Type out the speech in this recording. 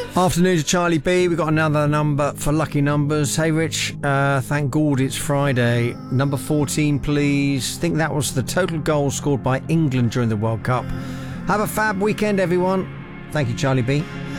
Afternoon to Charlie B. We've got another number for lucky numbers. Hey, Rich, thank God it's Friday. Number 14, please. I think that was the total goal scored by England during the World Cup. Have a fab weekend, everyone. Thank you, Charlie B.